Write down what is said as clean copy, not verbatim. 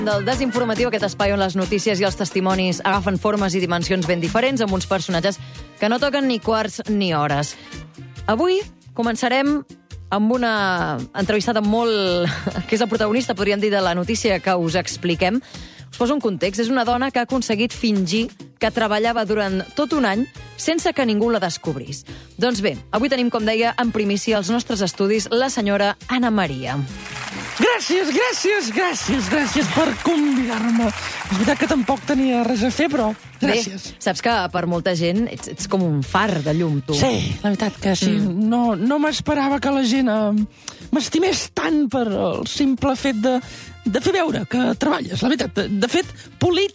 Del desinformatiu, aquest espai on les notícies i els testimonis agafen formes i dimensions ben diferents amb uns personatges que no toquen ni quarts ni hores. Avui començarem amb una entrevistada molt... que és la protagonista, podríem dir, de la notícia que us expliquem. Us poso un context. És una dona que ha aconseguit fingir que treballava durant tot un any sense que ningú la descobrís. Doncs bé, avui tenim, com deia, en primícia als nostres estudis la senyora Anna Maria. Gràcies per convidar-me. És veritat que tampoc tenia res a fer, però gràcies. Bé, saps que per molta gent ets com un far de llum, tu. Sí, la veritat que sí. No m'esperava que la gent m'estimés tant per el simple fet de fer veure que treballes. La veritat, de fet, polític